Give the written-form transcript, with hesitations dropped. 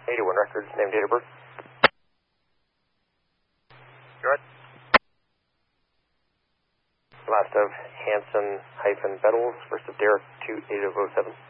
81 records, name, date of birth. Go ahead. Last of Hanson-Bettles, first of Derek 2807.